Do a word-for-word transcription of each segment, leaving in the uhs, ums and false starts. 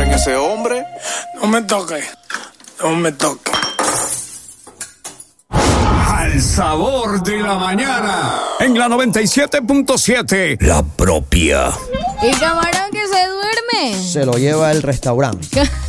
en ese hombre. No me toque, no me toque. Al sabor de la mañana. En la noventa y siete punto siete. La propia. ¿Y camarón que se duerme? Se lo lleva al restaurante.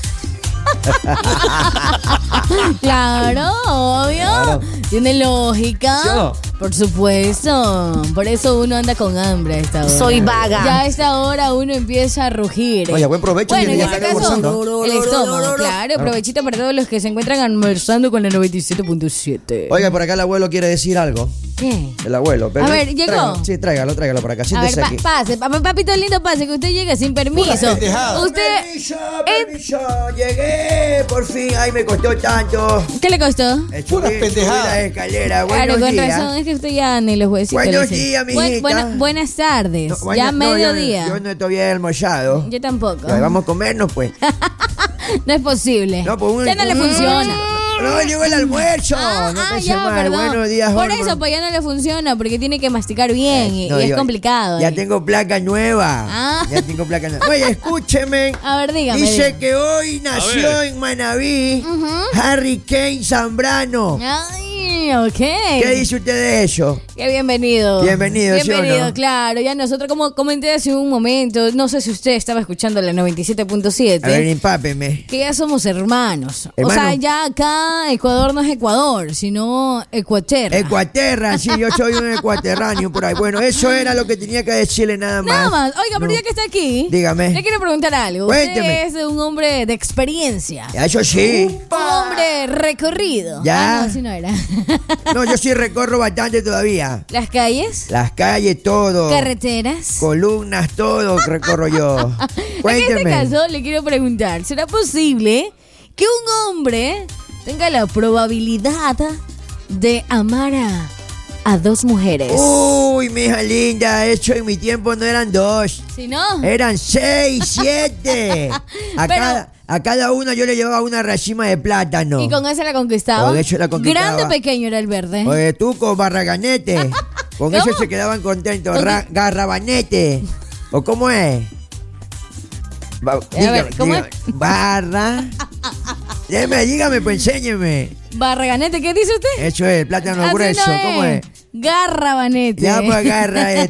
Claro, obvio. Claro. Tiene lógica. ¿Sí o no? Por supuesto. Por eso uno anda con hambre a esta hora. Soy vaga. Ya a esta hora uno empieza a rugir. Oye, buen provecho. Bueno, en ya este están caso, almorzando. el estómago, claro. Provechito para todos los que se encuentran almorzando con la noventa y siete punto siete. Oiga, por acá el abuelo quiere decir algo. ¿Qué? El abuelo. Pero A ver, ¿llegó? tráigalo. Sí, tráigalo, tráigalo por acá. A ver, Siéntese pa- aquí. pase, pa- papito lindo, pase, que usted llega sin permiso. Usted, Permiso, eh, permiso. Llegué, por fin. Ay, me costó tanto. ¿qué le costó? Eh, subí- subí las escaleras. Buenos Claro, con días. razón, es que usted ya ni los huesitos. Buenos le sé. días, Buen- mijita. buena- buenas tardes, No, ya buenas- no, yo- mediodía. Yo, no todavía he almorzado. Yo tampoco. Ya, vamos a comernos, pues. No es posible. No, pues un- Ya no le un- funciona. No, llegó el almuerzo. Ah, no ah, te ya, mal. perdón. Buenos días, Por Hormon. eso, pues ya no le funciona, porque tiene que masticar bien y, No, y es yo- complicado. Ya eh. tengo placa nueva. Ah. Ya tengo placa nueva. Oye, escúcheme. A ver, dígame. Dice dígame. que hoy nació en Manaví Harry Kane Zambrano. Ay, ok. ¿Qué dice usted de eso? Qué bienvenido. Bienvenido, ¿sí o Bienvenido, no? claro. Ya nosotros, como comenté hace un momento, no sé si usted estaba escuchando la noventa y siete punto A ver, siete, empápeme. que ya somos hermanos. O Hermano. sea, ya acá Ecuador no es Ecuador, sino Ecuaterra. Ecuaterra, sí, yo soy un ecuaterráneo por ahí. Bueno, eso era lo que tenía que decirle nada más. Nada más. Oiga, pero No. ya que está aquí, Dígame. le quiero preguntar algo. Cuénteme. Usted es un hombre de experiencia. Ya, eso sí. Un hombre recorrido. Ya. Ah, no, así no era. No, yo sí recorro bastante todavía. Las calles, Las calles, todo. carreteras. Columnas, todo recorro yo. En este Cuénteme. caso, le quiero preguntar, ¿será posible que un hombre tenga la probabilidad de amar a, a dos mujeres? Uy, mija linda, eso en mi tiempo no eran dos. Si no, Eran seis, siete. A, Pero- cada, a cada una yo le llevaba una racima de plátano. y con esa la conquistaba. Con eso la conquistaba. Grande o pequeño era el verde. Oye, tú con barraganete. Con ¿Cómo? eso se quedaban contentos. ¿Con Ra- garrabanete. ¿O cómo es? Ba- ver, ¿cómo dígame. Barra. Dígame, dígame, pues enséñeme. Barraganete, ¿qué dice usted? Eso es, plátano Así grueso. no ¿Cómo es? Garrabanete. Ya pues agarra